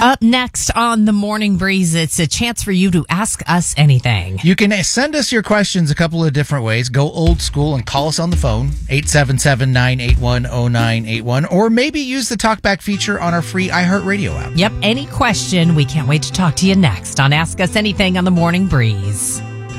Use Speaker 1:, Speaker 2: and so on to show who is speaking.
Speaker 1: Up next on the Morning Breeze, it's a chance for you to ask us anything.
Speaker 2: You can send us your questions a couple of different ways. Go old school and call us on the phone, 877-981-0981, or maybe use the talkback feature on our free iHeartRadio app.
Speaker 1: Yep, any question. We can't wait to talk to you next on Ask Us Anything on the Morning Breeze.